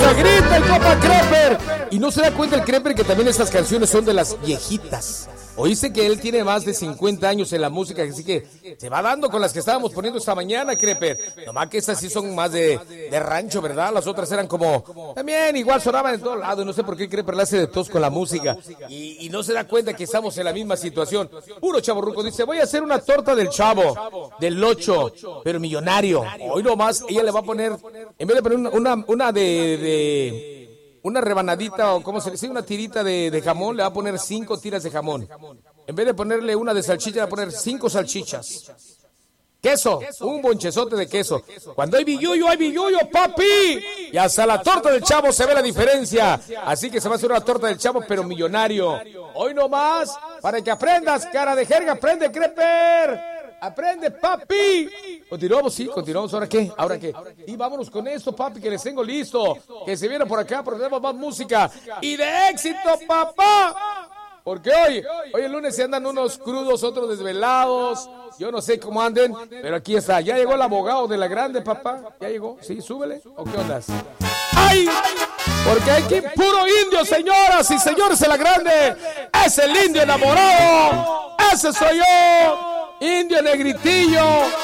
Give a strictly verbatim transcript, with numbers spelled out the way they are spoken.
hasta grita el compa Creeper. Y no se da cuenta el Creeper que también estas canciones son de las viejitas. Oíste que él tiene más de cincuenta años en la música, así que se va dando con las que estábamos poniendo esta mañana, Creeper. Nomás que estas sí son más de, de rancho, ¿verdad? Las otras eran como, también igual sonaban en todos lados. No sé por qué el Creeper le hace de tos con la música. Y, y no se da cuenta que estamos en la misma situación. Puro chavorruco dice, voy a hacer una torta del chavo, del ocho, pero millonario. Hoy nomás ella le va a poner, en vez de poner una, una, una de... de una rebanadita o como se dice, una tirita de, de jamón, le va a poner cinco tiras de jamón. En vez de ponerle una de salchicha, le va a poner cinco salchichas. Queso, un bonchezote de queso. Cuando hay billuyo, hay billuyo, papi. Y hasta la torta del chavo se ve la diferencia. Así que se va a hacer una torta del chavo, pero millonario. Hoy nomás, para que aprendas, cara de jerga, aprende, Creeper. Aprende, papi. Continuamos, sí, continuamos. ¿Ahora qué? ¿Ahora qué? Y vámonos con esto, papi, que les tengo listo. Que se viene por acá, porque tenemos más música. Y de éxito, papá. Porque hoy, hoy el lunes se andan unos crudos, otros desvelados. Yo no sé cómo anden, pero aquí está. Ya llegó el abogado de la grande, papá. ¿Ya llegó? Sí, súbele. ¿O qué ondas? ¡Ay! Porque hay que puro indio, señoras y señores de la grande. Es el indio enamorado. Ese soy yo. Indio negritillo.